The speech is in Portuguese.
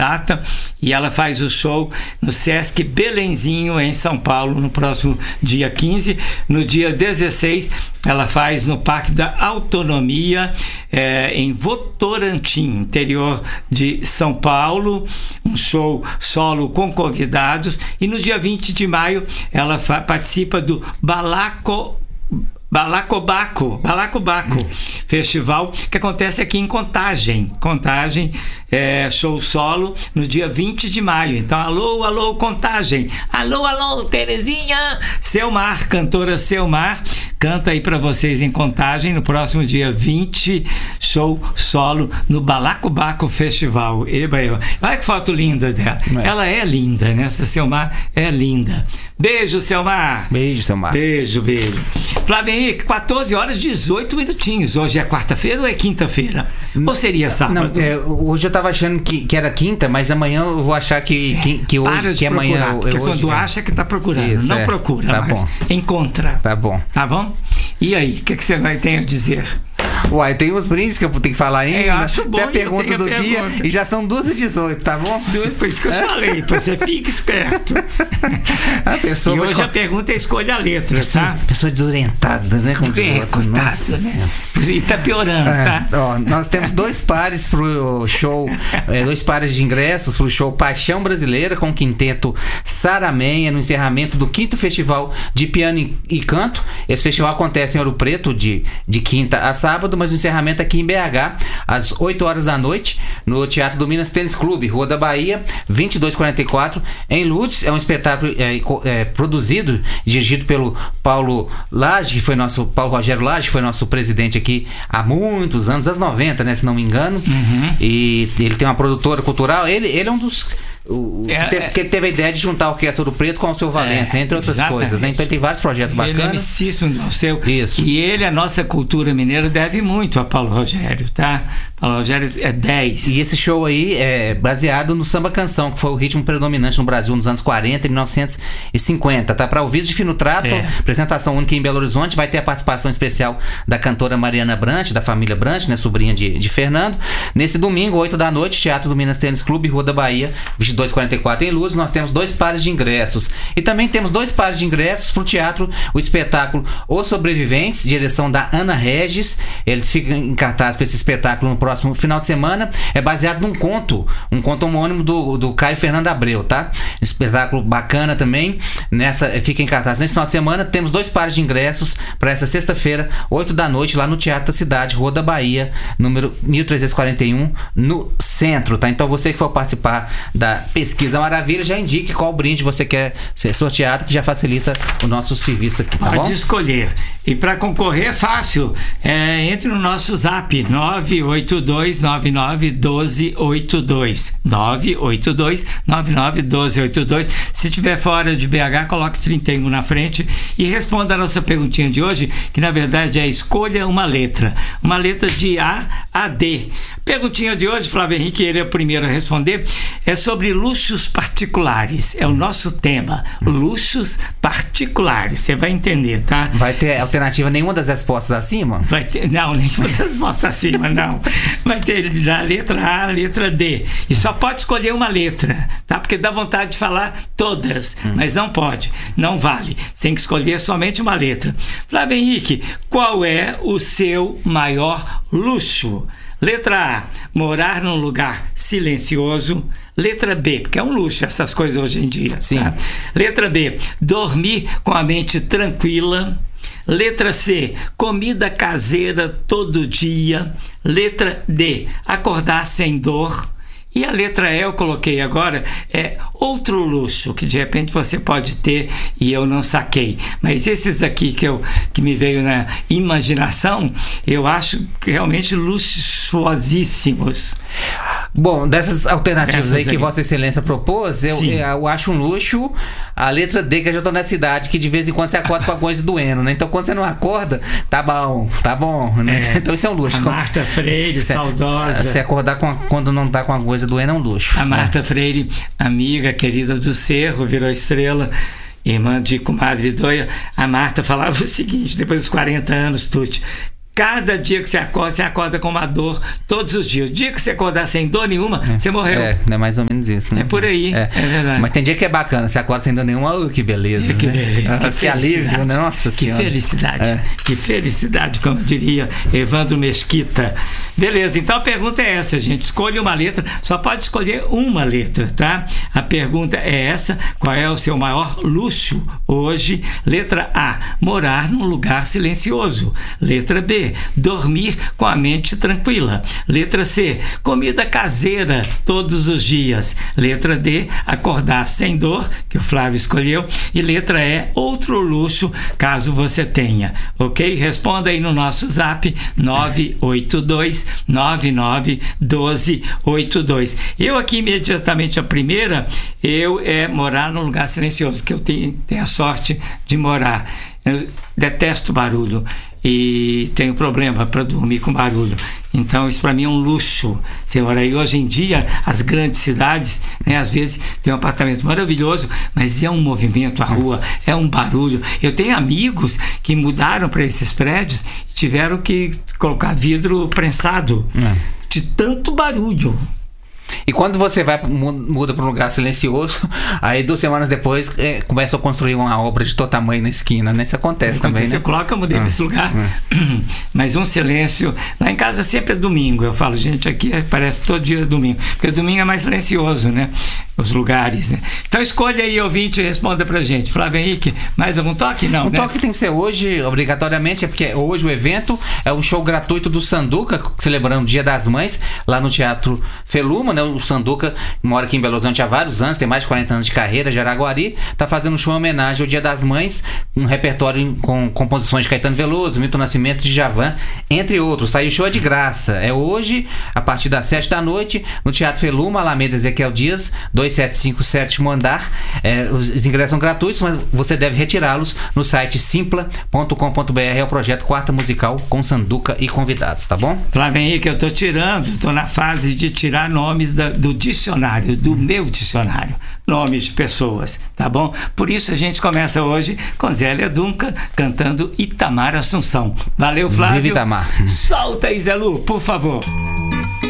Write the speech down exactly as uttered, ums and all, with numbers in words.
data, e ela faz o show no Sesc Belenzinho, em São Paulo, no próximo dia quinze. No dia dezesseis, ela faz no Parque da Autonomia, é, em Votorantim, interior de São Paulo, um show solo com convidados. E no dia vinte de maio, ela participa do Balaco Balacobaco, Balacobaco hum. Festival, que acontece aqui em Contagem. Contagem, é, show solo no dia vinte de maio. Então, alô, alô, Contagem. Alô, alô, Terezinha. Selmar, cantora Selmar, canta aí pra vocês em Contagem no próximo dia vinte, show solo no Balacobaco Festival. Eba, eba. Olha que foto linda dela. É. Ela é linda, né? Essa Selmar é linda. Beijo, Selmar. Beijo, Selmar. Beijo, beijo. Flávio Henrique, quatorze horas e dezoito minutinhos. Hoje é quarta-feira ou é quinta-feira? Ou seria sábado? Não, é, hoje eu tava achando que, que era quinta, mas amanhã eu vou achar que, que, que hoje Para de que procurar, amanhã. porque eu, quando hoje, acha que tá procurando, isso, não é. procura Tá mais. bom. Encontra. Tá bom. Tá bom? E aí, o que, que você vai ter a dizer? Uai, tem uns brindes que eu tenho que falar ainda. Eu acho bom. Tem a pergunta do a dia pergunta. E já são duas e dezoito, tá bom? Por isso que eu falei, você fica esperto. A pessoa E hoje escol... a pergunta é escolha a letra, pessoa, tá? Pessoa desorientada, né? Como É, coitada, né? E tá piorando, é, tá? Ó, nós temos dois pares pro show, é, dois pares de ingressos pro show Paixão Brasileira com o quinteto Saramenha no encerramento do quinto Festival de Piano e Canto. Esse festival acontece em Ouro Preto de, de quinta a sábado, mas o encerramento aqui em B H, às oito horas da noite, no Teatro do Minas Tênis Clube, Rua da Bahia, vinte e dois quarenta e quatro, em Lourdes. É um espetáculo é, é, produzido, dirigido pelo Paulo Lage, que foi nosso, Paulo Rogério Lage, que foi nosso presidente aqui há muitos anos, anos noventa, né, se não me engano. Uhum. E ele tem uma produtora cultural, ele, ele é um dos... O, é, que, teve, que teve a ideia de juntar a Orquestra Ouro Preto com o seu Valença, é, entre outras exatamente. coisas, né? Então ele tem vários projetos bacanas. Ele é amicíssimo do seu. Isso. E ele, a nossa cultura mineira, deve muito a Paulo Rogério, tá? Paulo Rogério é dez. E esse show aí é baseado no samba canção, que foi o ritmo predominante no Brasil nos anos quarenta e mil novecentos e cinquenta, tá? Para ouvidos de fino trato, é. apresentação única em Belo Horizonte, vai ter a participação especial da cantora Mariana Brant, da família Brant, né? Sobrinha de, de Fernando. Nesse domingo, oito da noite, Teatro do Minas Tênis Clube, Rua da Bahia, vinte e dois quarenta e quatro, em Luz. Nós temos dois pares de ingressos. E também temos dois pares de ingressos pro teatro, o espetáculo Os Sobreviventes, direção da Ana Regis. Eles ficam em cartaz com esse espetáculo no próximo final de semana. É baseado num conto, um conto homônimo do, do Caio Fernando Abreu, tá? Espetáculo bacana também. Nessa, fica em cartaz nesse final de semana. Temos dois pares de ingressos para essa sexta-feira, oito da noite, lá no Teatro da Cidade, Rua da Bahia, número mil trezentos e quarenta e um, no centro, tá? Então você que for participar da Pesquisa Maravilha, já indique qual brinde você quer ser sorteado, que já facilita o nosso serviço aqui, tá bom? Pode escolher. E para concorrer é fácil. É, entre no nosso zap nove oito dois nove nove um dois oito dois. nove oito dois nove nove um dois oito dois. Se estiver fora de B H, coloque trinta e um na frente e responda a nossa perguntinha de hoje, que na verdade é escolha uma letra. Uma letra de A a D. Perguntinha de hoje, Flávio Henrique, ele é o primeiro a responder, é sobre luxos particulares. É o nosso tema. Luxos particulares. Você vai entender, tá? Vai ter alternativa nenhuma das respostas acima? Vai ter, não, nenhuma das respostas acima, não. Vai ter da letra A a letra D. E só pode escolher uma letra, tá? Porque dá vontade de falar todas, hum. mas não pode. Não vale. Você tem que escolher somente uma letra. Flávio Henrique, qual é o seu maior luxo? Letra A, morar num lugar silencioso. Letra B, porque é um luxo essas coisas hoje em dia. Sim. Tá? Letra B, dormir com a mente tranquila. Letra C, comida caseira todo dia. Letra D, acordar sem dor. E a letra E eu coloquei agora, é outro luxo que de repente você pode ter e eu não saquei. Mas esses aqui que, eu, que me veio na imaginação, eu acho realmente luxuosíssimos. Bom, dessas alternativas Essas aí que aí. Vossa Excelência propôs, eu, eu acho um luxo a letra D, que eu já tô na cidade, que de vez em quando você acorda com a coisa doendo, né? Então quando você não acorda, tá bom, tá bom, né? É. Então isso é um luxo. A quando Marta você, Freire, você, saudosa. Você acordar com a, quando não tá com a coisa doendo é um luxo. A Marta é. Freire, amiga, querida do Cerro, virou estrela, irmã de comadre Doia. A Marta falava o seguinte, depois dos quarenta anos, Tuti: cada dia que você acorda, você acorda com uma dor todos os dias. O dia que você acordar sem dor nenhuma, é. você morreu. É, é mais ou menos isso, né? É por aí, é, é verdade. Mas tem dia que é bacana, você acorda sem dor nenhuma, oh, que beleza. Que né? beleza, ah, que alívio, né? Nossa que Senhora. felicidade, é. que felicidade, como diria Evandro Mesquita. Beleza, então a pergunta é essa, gente. Escolha uma letra, só pode escolher uma letra, tá? A pergunta é essa: qual é o seu maior luxo hoje? Letra A, morar num lugar silencioso. Letra B, dormir com a mente tranquila. Letra C, comida caseira todos os dias. Letra D, acordar sem dor, que o Flávio escolheu. E letra E, outro luxo, caso você tenha. Ok? Responda aí no nosso zap nove oito dois, nove nove um dois oito dois. Eu aqui imediatamente a primeira, eu é morar num lugar silencioso, que eu tenho, tenho a sorte de morar. Eu detesto barulho e tenho problema para dormir com barulho. Então isso para mim é um luxo. Senhora, e hoje em dia as grandes cidades, né, às vezes tem um apartamento maravilhoso, mas é um movimento, a rua é um barulho. Eu tenho amigos que mudaram para esses prédios e tiveram que colocar vidro prensado é. de tanto barulho. E quando você vai muda para um lugar silencioso, aí duas semanas depois é, começa a construir uma obra de todo tamanho na esquina, né? Isso acontece Isso também, acontece, né? Eu coloco, eu mudei ah, para esse lugar, ah. mas um silêncio. Lá em casa sempre é domingo. Eu falo, gente, aqui parece todo dia domingo, porque domingo é mais silencioso, né? Os lugares, né? Então escolha aí, ouvinte, e responda pra gente. Flávio Henrique, mais algum toque? Não, o né? toque tem que ser hoje, obrigatoriamente, é porque hoje o evento é um show gratuito do Sanduca, celebrando o Dia das Mães, lá no Teatro Feluma, né? O Sanduca mora aqui em Belo Horizonte há vários anos, tem mais de quarenta anos de carreira, de Araguari, tá fazendo um show em homenagem ao Dia das Mães, um repertório com composições de Caetano Veloso, Milton Nascimento, Djavan, entre outros. Aí o show é de graça, é hoje, a partir das sete da noite, no Teatro Feluma, Alameda Ezequiel Dias, dois sete cinco, sétimo andar. É, os ingressos são gratuitos, mas você deve retirá-los no site simpla ponto com ponto br. É o projeto Quarta Musical com Sanduca e convidados, tá bom? Flávio Henrique, eu tô tirando, tô na fase de tirar nomes da, do dicionário, do meu dicionário, nomes de pessoas, tá bom? Por isso a gente começa hoje com Zélia Duncan cantando Itamar Assunção. Valeu, Flávio. Viva Itamar. Solta aí, Zé Lu, por favor.